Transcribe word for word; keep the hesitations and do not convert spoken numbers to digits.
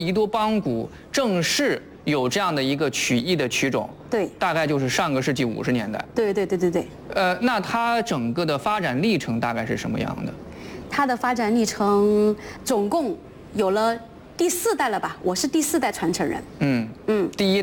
宜多邦鼓正式有这样的一个曲艺的曲种， 对， 大概就是上个世纪五十年代。 对对对对对。 呃，那它整个的发展历程大概是什么样的？ 它的发展历程总共有了第四代了吧？我是第四代传承人。 嗯嗯， 第一